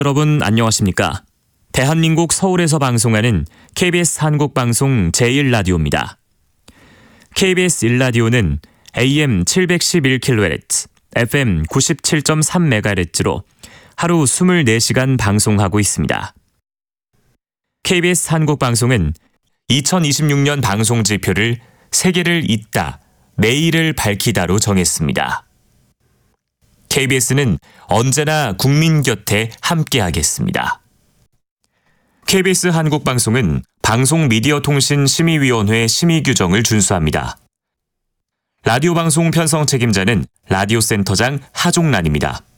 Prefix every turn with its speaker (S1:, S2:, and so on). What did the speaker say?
S1: 여러분 안녕하십니까? 대한민국 서울에서 방송하는 KBS 한국방송 제1라디오입니다. KBS 1라디오는 AM 711kHz, FM 97.3MHz로 하루 24시간 방송하고 있습니다. KBS 한국방송은 2026년 방송지표를 세계를 잇다, 내일을 밝히다로 정했습니다. KBS는 언제나 국민 곁에 함께하겠습니다. KBS 한국방송은 방송미디어통신심의위원회 심의 규정을 준수합니다. 라디오 방송 편성 책임자는 라디오센터장 하종란입니다.